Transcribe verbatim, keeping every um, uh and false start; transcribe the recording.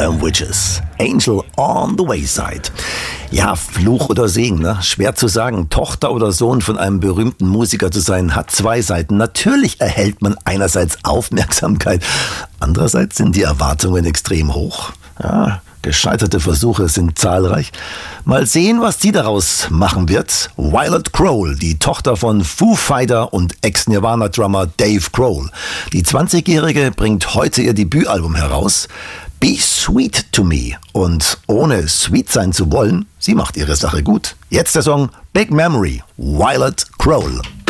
The Witches. Angel on the Wayside. Ja, Fluch oder Segen, ne? Schwer zu sagen. Tochter oder Sohn von einem berühmten Musiker zu sein, hat zwei Seiten. Natürlich erhält man einerseits Aufmerksamkeit, andererseits sind die Erwartungen extrem hoch. Ja, gescheiterte Versuche sind zahlreich. Mal sehen, was die daraus machen wird. Violet Crowell, die Tochter von Foo Fighter und Ex-Nirvana-Drummer Dave Grohl. Die zwanzigjährige bringt heute ihr Debütalbum heraus. Be Sweet to Me. Und ohne sweet sein zu wollen, sie macht ihre Sache gut. Jetzt der Song Big Memory, Violet Crowell.